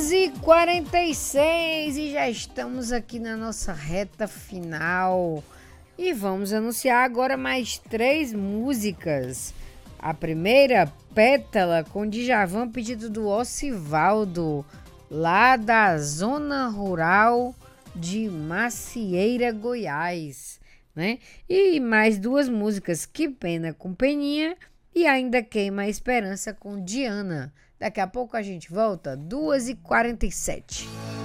2h46 e já estamos aqui na nossa reta final. E vamos anunciar agora mais 3 músicas. A primeira, Pétala, com Djavan, pedido do Ocivaldo, lá da zona rural de Macieira, Goiás, né? E mais 2 músicas, Que Pena com Peninha e Ainda Queima a Esperança com Diana. Daqui a pouco a gente volta, 2h47.